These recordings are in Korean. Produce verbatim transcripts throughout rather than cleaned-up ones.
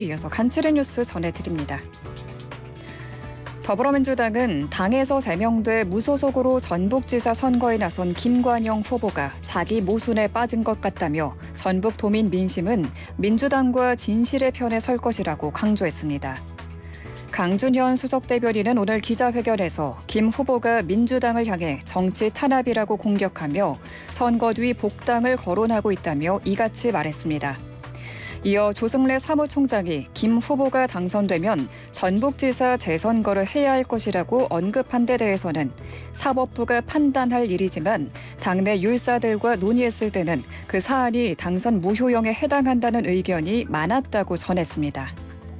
이어서 간추린 뉴스 전해드립니다. 더불어민주당은 당에서 제명돼 무소속으로 전북지사 선거에 나선 김관영 후보가 자기 모순에 빠진 것 같다며 전북 도민 민심은 민주당과 진실의 편에 설 것이라고 강조했습니다. 강준현 수석대변인은 오늘 기자회견에서 김 후보가 민주당을 향해 정치 탄압이라고 공격하며 선거 뒤 복당을 거론하고 있다며 이같이 말했습니다. 이어 조승래 사무총장이 김 후보가 당선되면 전북지사 재선거를 해야 할 것이라고 언급한 데 대해서는 사법부가 판단할 일이지만 당내 율사들과 논의했을 때는 그 사안이 당선 무효형에 해당한다는 의견이 많았다고 전했습니다.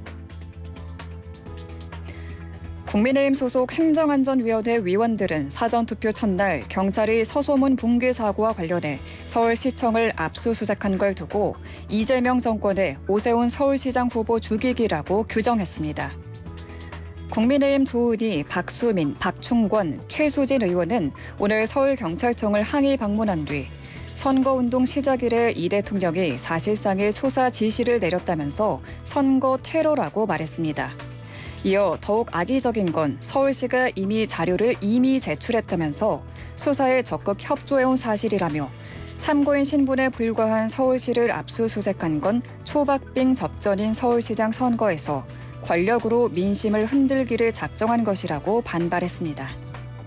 국민의힘 소속 행정안전위원회 위원들은 사전투표 첫날 경찰이 서소문 붕괴 사고와 관련해 서울시청을 압수수색한 걸 두고 이재명 정권의 오세훈 서울시장 후보 죽이기라고 규정했습니다. 국민의힘 조은희, 박수민, 박충권, 최수진 의원은 오늘 서울경찰청을 항의 방문한 뒤 선거운동 시작 이래 이 대통령이 사실상의 수사 지시를 내렸다면서 선거 테러라고 말했습니다. 이어 더욱 악의적인 건 서울시가 이미 자료를 이미 제출했다면서 수사에 적극 협조해온 사실이라며 참고인 신분에 불과한 서울시를 압수수색한 건 초박빙 접전인 서울시장 선거에서 권력으로 민심을 흔들기를 작정한 것이라고 반발했습니다.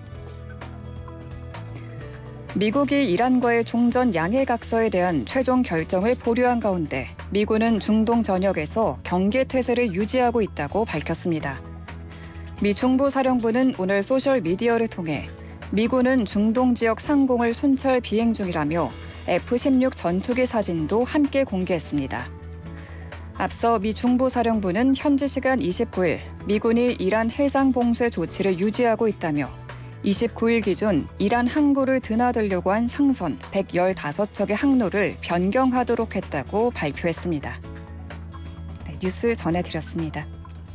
미국이 이란과의 종전 양해각서에 대한 최종 결정을 보류한 가운데 미군은 중동 전역에서 경계태세를 유지하고 있다고 밝혔습니다. 미 중부사령부는 오늘 소셜미디어를 통해 미군은 중동 지역 상공을 순찰 비행 중이라며 에프 십육 전투기 사진도 함께 공개했습니다. 앞서 미 중부사령부는 현지 시간 이십구 일 미군이 이란 해상 봉쇄 조치를 유지하고 있다며 이십구 일 기준 이란 항구를 드나들려고 한 상선 백십오 척의 항로를 변경하도록 했다고 발표했습니다. 네, 뉴스 전해드렸습니다.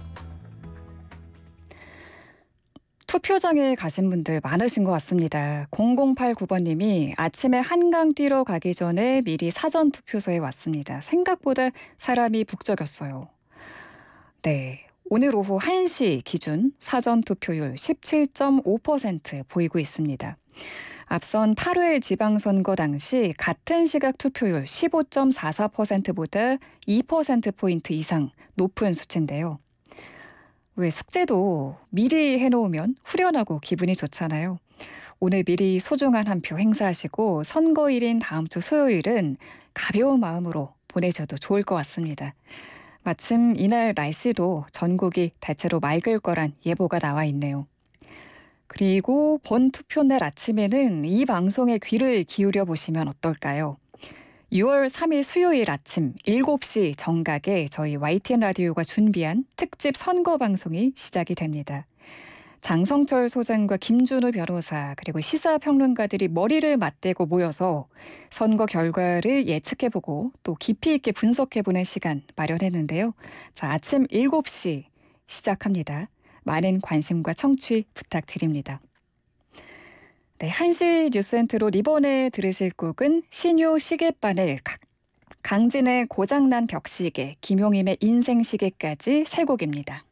투표장에 가신 분들 많으신 것 같습니다. 공공팔구 번님이 아침에 한강 뛰러 가기 전에 미리 사전투표소에 왔습니다. 생각보다 사람이 북적였어요. 네. 오늘 오후 한 시 기준 사전투표율 십칠 점 오 퍼센트 보이고 있습니다. 앞선 팔 회 지방선거 당시 같은 시각 투표율 십오 점 사사 퍼센트보다 이 퍼센트포인트 이상 높은 수치인데요. 왜 숙제도 미리 해놓으면 후련하고 기분이 좋잖아요. 오늘 미리 소중한 한 표 행사하시고 선거일인 다음 주 수요일은 가벼운 마음으로 보내셔도 좋을 것 같습니다. 마침 이날 날씨도 전국이 대체로 맑을 거란 예보가 나와 있네요. 그리고 본 투표날 아침에는 이 방송에 귀를 기울여 보시면 어떨까요? 유월 삼일 수요일 아침 일곱 시 정각에 저희 와이티엔 라디오가 준비한 특집 선거 방송이 시작이 됩니다. 장성철 소장과 김준우 변호사 그리고 시사평론가들이 머리를 맞대고 모여서 선거 결과를 예측해보고 또 깊이 있게 분석해보는 시간 마련했는데요. 자, 아침 일곱 시 시작합니다. 많은 관심과 청취 부탁드립니다. 네, 한 시 뉴스엔트로 이번에 들으실 곡은 신유 시계바늘 강진의 고장난 벽시계, 김용임의 인생시계까지 세 곡입니다.